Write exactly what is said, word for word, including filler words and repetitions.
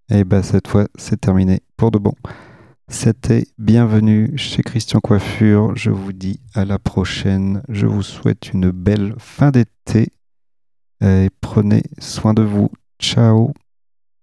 Et bah cette fois, c'est terminé pour de bon. C'était bienvenue chez Christian Coiffure. Je vous dis à la prochaine. Je vous souhaite une belle fin d'été et prenez soin de vous. Ciao.